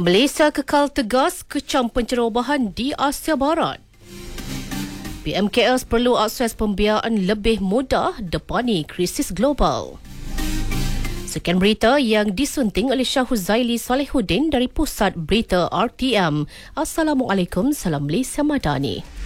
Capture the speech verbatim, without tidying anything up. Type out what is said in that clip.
Malaysia kekal tegas kecam pencerobohan di Asia Barat. P M K S perlu akses pembiayaan lebih mudah depani krisis global. Sekian berita yang disunting oleh Syah Huzaili Salihuddin dari Pusat Berita R T M. Assalamualaikum, salam Malaysia Madani.